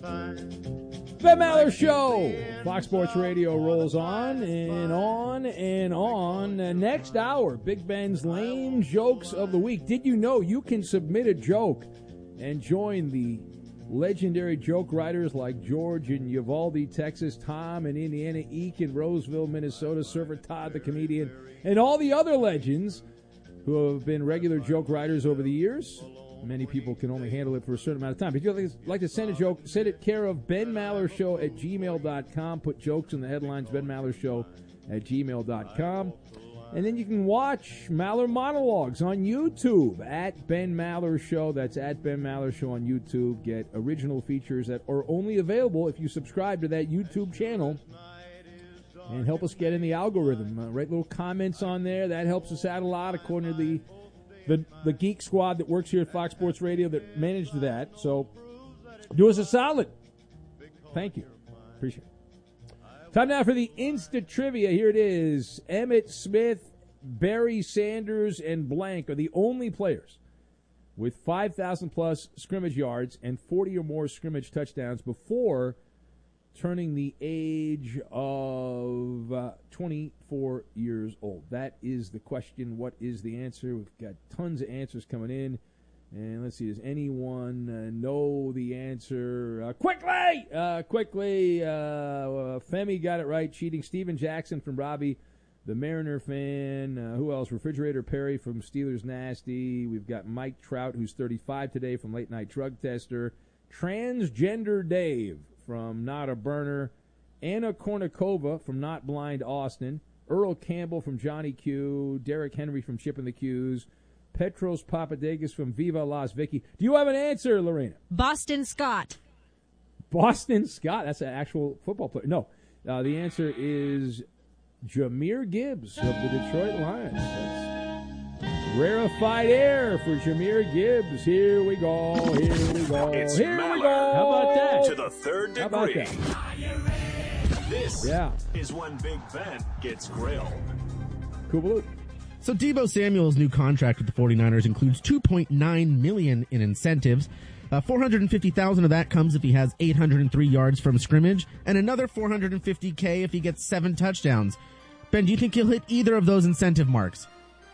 Ben Maller Show. Fox Sports Radio rolls on and on and on. Next hour, Big Ben's Lame Jokes of the Week. Did you know you can submit a joke and join the legendary joke writers like George in Uvalde, Texas, Tom in Indiana, Eek in Roseville, Minnesota, Surfer Todd the comedian, and all the other legends who have been regular joke writers over the years? Many people can only handle it for a certain amount of time. If you'd like to send a joke, send it care of benmallershow@gmail.com. Put jokes in the headlines, benmallershow@gmail.com. And then you can watch Maller Monologues on YouTube at Ben Maller Show. That's at Ben Maller Show on YouTube. Get original features that are only available if you subscribe to that YouTube channel. And help us get in the algorithm. Write little comments on there. That helps us out a lot, according to the Geek Squad that works here at Fox Sports Radio that managed that. So do us a solid. Thank you. Appreciate it. Time now for the Insta Trivia. Here it is. Emmitt Smith, Barry Sanders, and blank are the only players with 5,000-plus scrimmage yards and 40 or more scrimmage touchdowns before turning the age of 24 years old. That is the question. What is the answer? We've got tons of answers coming in. And let's see, does anyone know the answer? Quickly! Femi got it right. Cheating. Steven Jackson from Robbie, the Mariner fan. Who else? Refrigerator Perry from Steelers Nasty. We've got Mike Trout, who's 35 today, from Late Night Drug Tester. Transgender Dave from Not a Burner. Anna Kournikova from Not Blind Austin. Earl Campbell from Johnny Q. Derek Henry from Chipping the Q's. Petros Papadakis from Viva Las Vicky. Do you have an answer, Lorena? Boston Scott. Boston Scott? That's an actual football player. No. The answer is Jahmyr Gibbs of the Detroit Lions. That's rarefied air for Jahmyr Gibbs. Here we go. It's Here Maller. we go. How about that? To the third degree. How about that? This is when Big Ben gets grilled. Cool. So Deebo Samuel's new contract with the 49ers includes $2.9 million in incentives. $450,000 of that comes if he has 803 yards from scrimmage, and another $450K if he gets 7 touchdowns. Ben, do you think he'll hit either of those incentive marks?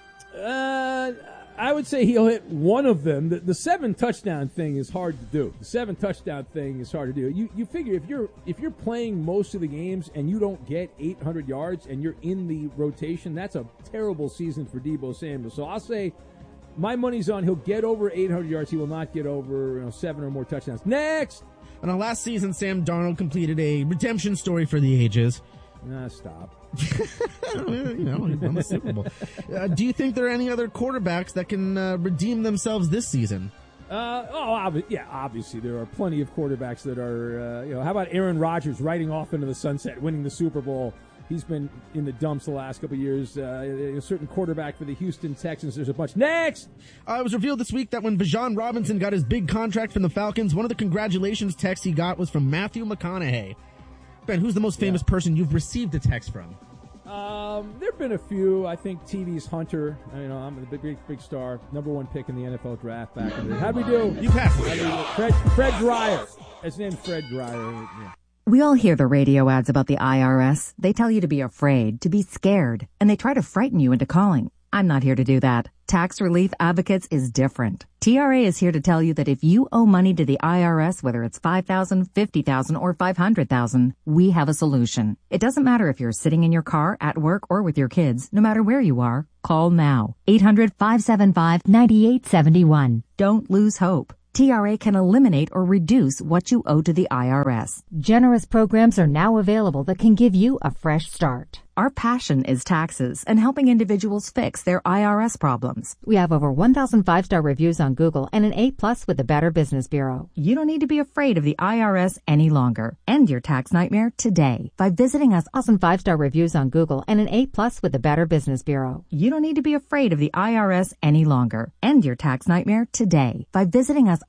I would say he'll hit one of them. The 7 touchdown thing is hard to do. The 7 touchdown thing is hard to do. You figure if you're playing most of the games and you don't get 800 yards and you're in the rotation, that's a terrible season for Deebo Samuel. So I'll say my money's on he'll get over 800 yards. He will not get over 7 or more touchdowns. Next. And last season, Sam Darnold completed a redemption story for the ages. Stop. He won the Super Bowl. Do you think there are any other quarterbacks that can redeem themselves this season? Obviously there are plenty of quarterbacks that are, how about Aaron Rodgers riding off into the sunset, winning the Super Bowl? He's been in the dumps the last couple of years. A certain quarterback for the Houston Texans. There's a bunch. Next! It was revealed this week that when Bijan Robinson got his big contract from the Falcons, one of the congratulations texts he got was from Matthew McConaughey. Ben, who's the most famous person you've received a text from? There have been a few. I think TV's Hunter. I'm the big star. #1 pick in the NFL draft back in the day. How'd we do? You passed. Fred Dreyer. His name's Fred Dreyer. Yeah. We all hear the radio ads about the IRS. They tell you to be afraid, to be scared, and they try to frighten you into calling. I'm not here to do that. Tax Relief Advocates is different. TRA is here to tell you that if you owe money to the IRS, whether it's $5,000, $50,000, or $500,000, we have a solution. It doesn't matter if you're sitting in your car, at work, or with your kids. No matter where you are, call now. 800-575-9871. Don't lose hope. TRA can eliminate or reduce what you owe to the IRS. Generous programs are now available that can give you a fresh start. Our passion is taxes and helping individuals fix their IRS problems. We have over 1,000 5-star reviews on Google and an A+ with the Better Business Bureau. You don't need to be afraid of the IRS any longer. End your tax nightmare today by visiting us. 1,000 5-star reviews on Google and an A+ with the Better Business Bureau. You don't need to be afraid of the IRS any longer. End your tax nightmare today by visiting us